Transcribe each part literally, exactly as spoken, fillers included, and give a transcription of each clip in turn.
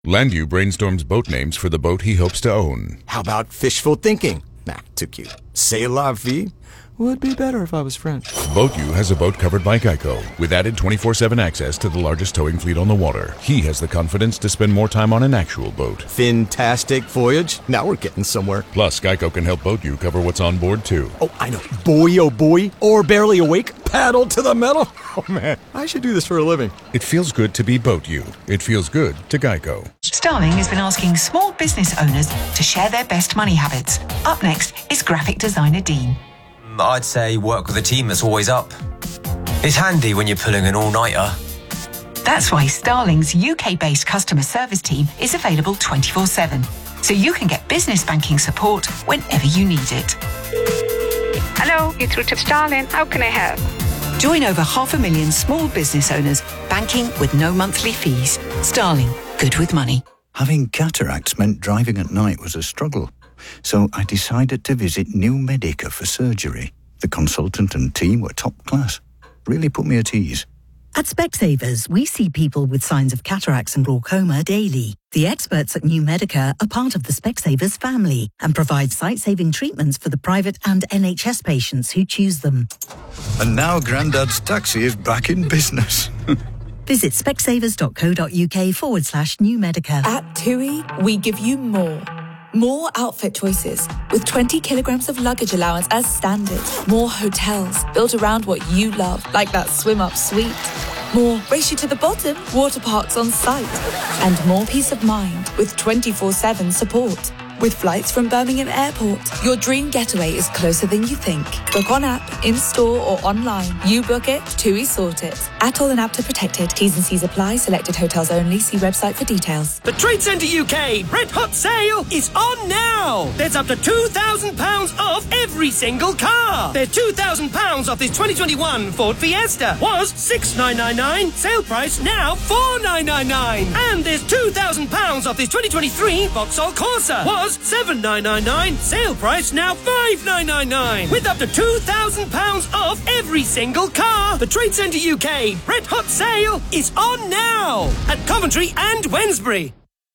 Landu brainstorms boat names for the boat he hopes to own. How about fishful thinking? Nah, too cute. C'est la vie? Would be better if I was French. BoatU has a boat covered by Geico, with added twenty-four seven access to the largest towing fleet on the water. He has the confidence to spend more time on an actual boat. Fantastic voyage. Now we're getting somewhere. Plus, Geico can help BoatU cover what's on board, too. Oh, I know. Boy, oh boy. Or barely awake. Paddle to the metal. Oh, man. I should do this for a living. It feels good to be BoatU. It feels good to Geico. Starling has been asking small business owners to share their best money habits. Up next is graphic designer Dean. I'd say work with a team that's always up. It's handy when you're pulling an all-nighter. That's why Starling's U K-based customer service team is available twenty-four seven, so you can get business banking support whenever you need it. Hello, you're through to Starling. How can I help? Join over half a million small business owners banking with no monthly fees. Starling, good with money. Having cataracts meant driving at night was a struggle. So I decided to visit New Medica for surgery. The consultant and team were top class. Really put me at ease. At Specsavers, we see people with signs of cataracts and glaucoma daily. The experts at New Medica are part of the Specsavers family and provide sight-saving treatments for the private and N H S patients who choose them. And now Grandad's taxi is back in business. Visit specsavers.co.uk forward slash New Medica. At TUI, we give you more. More outfit choices, with twenty kilograms of luggage allowance as standard. More hotels, built around what you love, like that swim-up suite. More race you to the bottom, water parks on site. And more peace of mind, with twenty-four seven support. With flights from Birmingham Airport, your dream getaway is closer than you think. Book on app, in-store or online. You book it, TUI sort it. Atoll and A P T A protected. T's and C's apply. Selected hotels only. See website for details. The Trade Centre U K Red Hot Sale is on now. There's up to two thousand pounds off every single car. There's two thousand pounds off this twenty twenty-one Ford Fiesta. Was six thousand nine hundred ninety-nine pounds. Sale price now four thousand nine hundred ninety-nine pounds. And there's two thousand pounds off this twenty twenty-three Vauxhall Corsa. Was seven thousand nine hundred ninety-nine pounds. Sale price now five thousand nine hundred ninety-nine pounds. With up to two thousand pounds off every single car. The Trade Centre U K Red Hot Sale is on now at Coventry and Wednesbury.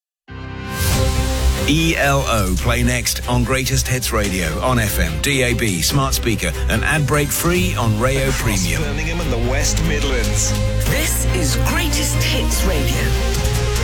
E L O play next on Greatest Hits Radio on F M, D A B, smart speaker and ad break free on Rayo Premium. Birmingham and the West Midlands. This is Greatest Hits Radio.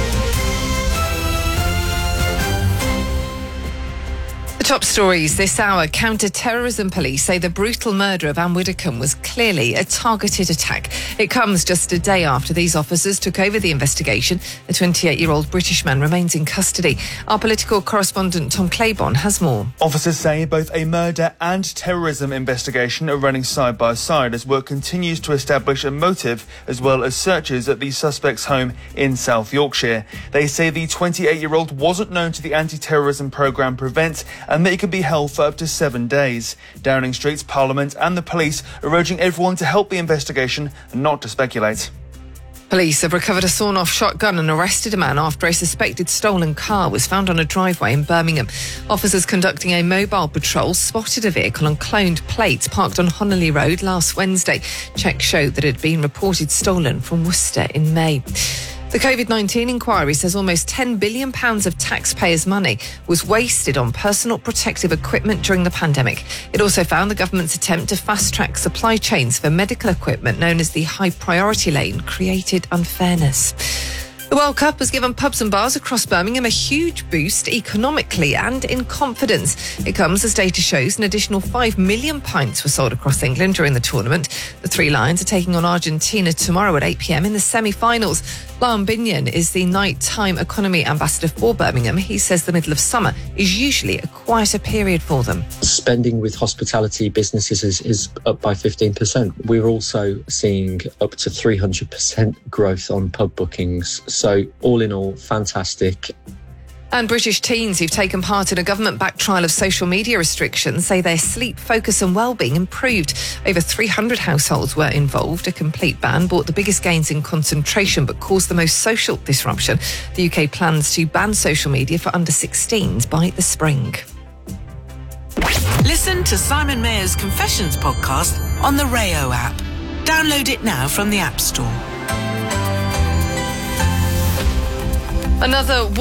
The top stories this hour. Counter-terrorism police say the brutal murder of Anne Widdecombe was clearly a targeted attack. It comes just a day after these officers took over the investigation. The twenty-eight-year-old British man remains in custody. Our political correspondent Tom Claiborne has more. Officers say both a murder and terrorism investigation are running side by side as work continues to establish a motive as well as searches at the suspect's home in South Yorkshire. They say the twenty-eight-year-old wasn't known to the anti-terrorism programme Prevent and that he could be held for up to seven days. Downing Street's Parliament and the police are urging everyone to help the investigation and not to speculate. Police have recovered a sawn-off shotgun and arrested a man after a suspected stolen car was found on a driveway in Birmingham. Officers conducting a mobile patrol spotted a vehicle on cloned plates parked on Honnelly Road last Wednesday. Checks showed that it had been reported stolen from Worcester in May. The covid nineteen inquiry says almost ten billion pounds of taxpayers' money was wasted on personal protective equipment during the pandemic. It also found the government's attempt to fast-track supply chains for medical equipment known as the High Priority Lane created unfairness. The World Cup has given pubs and bars across Birmingham a huge boost economically and in confidence. It comes as data shows an additional five million pints were sold across England during the tournament. The Three Lions are taking on Argentina tomorrow at eight p.m. in the semi-finals. Liam Binion is the nighttime economy ambassador for Birmingham. He says the middle of summer is usually a quieter period for them. Spending with hospitality businesses is, is up by fifteen percent. We're also seeing up to three hundred percent growth on pub bookings. So all in all, fantastic. And British teens who've taken part in a government-backed trial of social media restrictions say their sleep, focus and well-being improved. Over three hundred households were involved. A complete ban brought the biggest gains in concentration but caused the most social disruption. The U K plans to ban social media for under sixteens by the spring. Listen to Simon Mayer's Confessions podcast on the Rayo app. Download it now from the App Store. Another